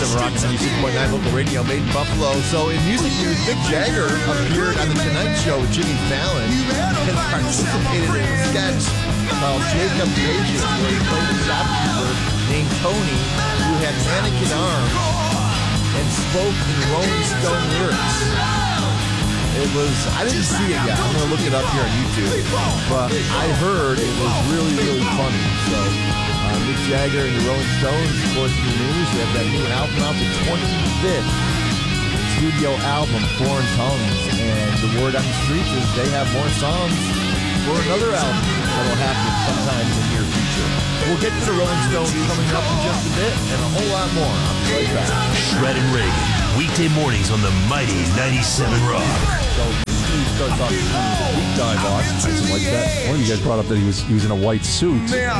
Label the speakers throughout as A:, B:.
A: 97 Rock and 96.9 local radio made in Buffalo. So in music news, Mick Jagger appeared on The Tonight Show with Jimmy Fallon and participated in a sketch called Jacob Patience, where he played a shopkeeper named Tony who had mannequin arms and spoke in Rolling Stone lyrics. It was, I didn't see it yet. I'm going to look it up here on YouTube. But I heard it was really, really funny. So, Mick Jagger and the Rolling Stones, of course, in the news. They have that new album out, the 25th studio album, Foreign Tongues. And the word on the streets is they have more songs for another album that'll happen sometime in the near future. We'll get to the Rolling Stones coming up in just a bit and a whole lot more. I'll be right back.
B: Shred and Reagan, weekday mornings on the mighty 97 Rock.
C: So Steve starts off deep dive on. I just like that. One of you guys brought up that he was in a white suit.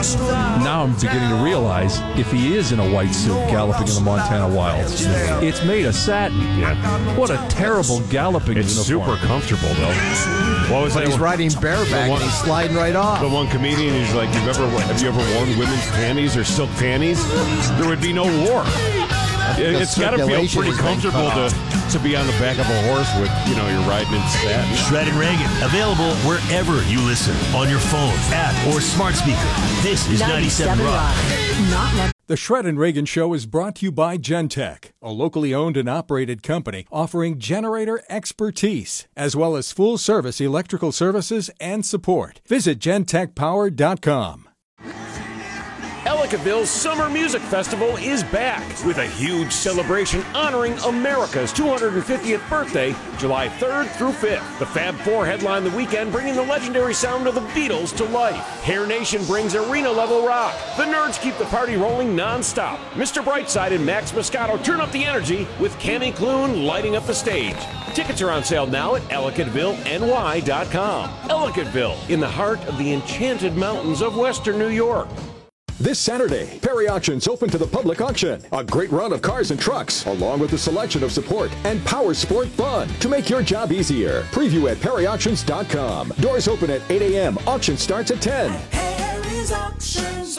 C: Now I'm beginning to realize if he is in a white suit galloping in the Montana wilds, it's made of satin.
D: Yeah.
C: What a terrible galloping
D: It's
C: uniform.
D: super comfortable, though. What was
A: But
D: that?
A: he's riding bareback and he's sliding right off.
D: The one comedian, he's like, have you ever worn women's panties or silk panties? There would be no war. It's got to feel pretty comfortable to be on the back of a horse with, you're riding in satin.
B: Shred and Reagan, available wherever you listen, on your phone, app, or smart speaker. This is 97 Rock.
E: The Shred and Reagan Show is brought to you by Gentech, a locally owned and operated company offering generator expertise, as well as full-service electrical services and support. Visit gentechpower.com.
F: Ellicottville's Summer Music Festival is back with a huge celebration honoring America's 250th birthday, July 3rd through 5th. The Fab Four headline the weekend, bringing the legendary sound of the Beatles to life. Hair Nation brings arena-level rock. The Nerds keep the party rolling non-stop. Mr. Brightside and Max Moscato turn up the energy with Cammy Clune lighting up the stage. Tickets are on sale now at EllicottvilleNY.com. Ellicottville, in the heart of the enchanted mountains of western New York.
G: This Saturday, Perry Auctions open to the public auction. A great run of cars and trucks, along with a selection of support and power sport fun to make your job easier. Preview at perryauctions.com. Doors open at 8 a.m. Auction starts at 10.
H: Perry's Auctions.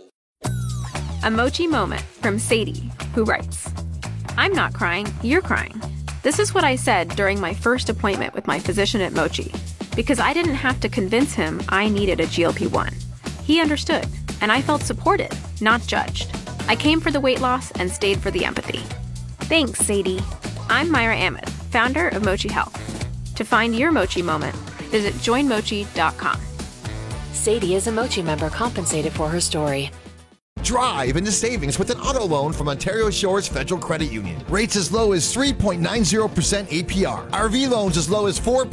I: A Mochi moment from Sadie, who writes, I'm not crying, you're crying. This is what I said during my first appointment with my physician at Mochi, because I didn't have to convince him I needed a GLP-1. He understood, and I felt supported, not judged. I came for the weight loss and stayed for the empathy. Thanks, Sadie. I'm Myra Ahmed, founder of Mochi Health. To find your Mochi moment, visit joinmochi.com.
J: Sadie is a Mochi member compensated for her story.
A: Drive into savings with an auto loan from Ontario Shores Federal Credit Union. Rates as low as 3.90% APR. RV loans as low as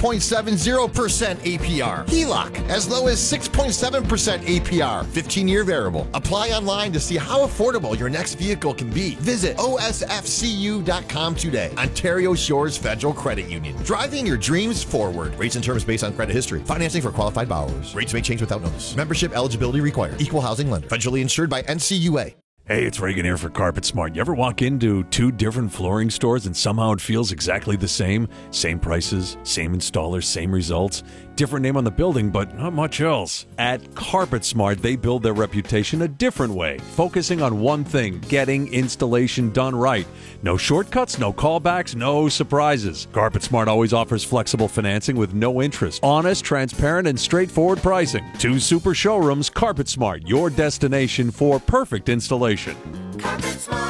A: 4.70% APR. HELOC as low as 6.7% APR. 15-year variable. Apply online to see how affordable your next vehicle can be. Visit osfcu.com today. Ontario Shores Federal Credit Union. Driving your dreams forward. Rates and terms based on credit history. Financing for qualified borrowers. Rates may change without notice. Membership eligibility required. Equal housing lender. Federally insured by NCUA.
C: Hey, it's Reagan here for Carpet Smart. You ever walk into two different flooring stores and somehow it feels exactly the same? Same prices, same installers, same results. Different name on the building, but not much else. At Carpet Smart, they build their reputation a different way, focusing on one thing, getting installation done right. No shortcuts, no callbacks, no surprises. Carpet Smart always offers flexible financing with no interest, honest, transparent, and straightforward pricing. 2 super showrooms, Carpet Smart, your destination for perfect installation.
H: Carpet Smart.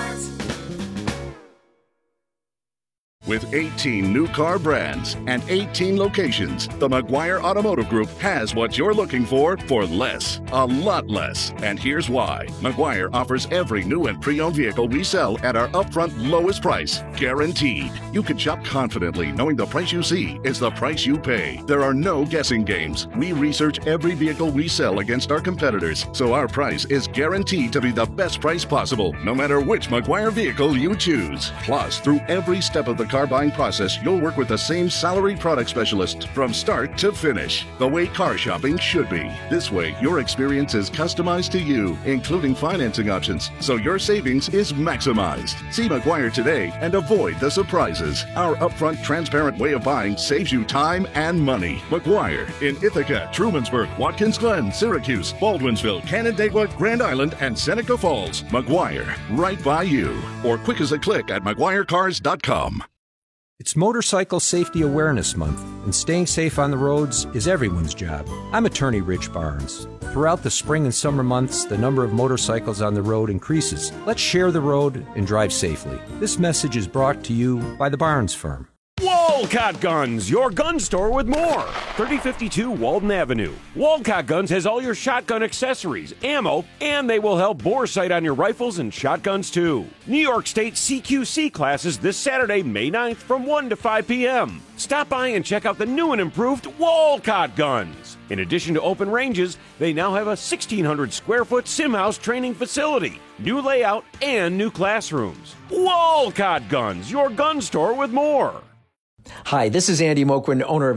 K: With 18 new car brands and 18 locations, the McGuire Automotive Group has what you're looking for less, a lot less. And here's why. McGuire offers every new and pre-owned vehicle we sell at our upfront lowest price, guaranteed. You can shop confidently knowing the price you see is the price you pay. There are no guessing games. We research every vehicle we sell against our competitors, so our price is guaranteed to be the best price possible, no matter which McGuire vehicle you choose. Plus, through every step of the car buying process, you'll work with the same salaried product specialist from start to finish, the way car shopping should be. This way, your experience is customized to you, including financing options, so your savings is maximized. See McGuire today and avoid the surprises. Our upfront, transparent way of buying saves you time and money. McGuire in Ithaca, Trumansburg, Watkins Glen, Syracuse, Baldwinsville, Canandaigua, Grand Island, and Seneca Falls. McGuire, right by you. Or quick as a click at McGuireCars.com.
L: It's Motorcycle Safety Awareness Month, and staying safe on the roads is everyone's job. I'm attorney Rich Barnes. Throughout the spring and summer months, the number of motorcycles on the road increases. Let's share the road and drive safely. This message is brought to you by the Barnes Firm.
F: Walcott Guns, your gun store with more. 3052 Walden Avenue. Walcott Guns has all your shotgun accessories, ammo, and they will help bore sight on your rifles and shotguns too. New York State CQC classes this Saturday, May 9th from 1 to 5 p.m. Stop by and check out the new and improved Walcott Guns. In addition to open ranges, they now have a 1,600 square foot sim house training facility, new layout, and new classrooms. Walcott Guns, your gun store with more.
M: Hi, this is Andy Moquin, owner of